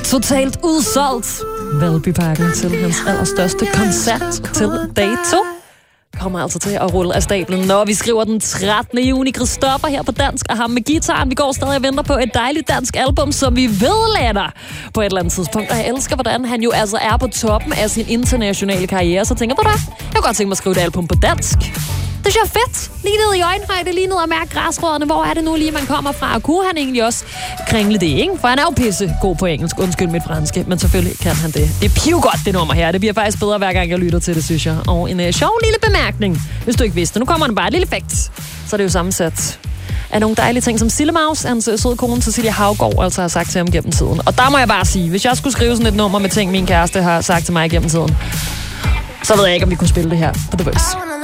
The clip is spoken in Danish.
totalt udsolgt. Valbyparken til hans allerstørste koncert til dato kommer altså til at rulle af stablen, når vi skriver den 13. juni. Christoffer her på dansk, og ham med guitaren. Vi går stadig og venter på et dejligt dansk album, som vi vedlader på et eller andet tidspunkt. Og jeg elsker, hvordan han jo altså er på toppen af sin internationale karriere. Så tænker du da, jeg kunne godt tænke mig at skrive et album på dansk. Det synes jeg er fedt. Lige ned i øjenhøjde, lige ned og mærke græsrødderne. Hvor er det nu lige, man kommer fra? Og kunne han egentlig også kringle det, ikke? For han er jo pisse god på engelsk. Undskyld mit franske, men selvfølgelig kan han det. Det er pivgodt, det nummer her. Det bliver faktisk bedre, hver gang jeg lytter til det, synes jeg. Og en sjov lille bemærkning, hvis du ikke vidste. Nu kommer den bare et lille effekt. Så er det jo sammensat af nogle dejlige ting, som Sillemaus, hans søde kone Cecilia Havgård, altså har sagt til ham gennem tiden. Og der må jeg bare sige, hvis jeg skulle skrive sådan et nummer med ting, min kæreste har sagt til mig gennem tiden, så ved jeg ikke, om vi kunne spille det her på The Voice.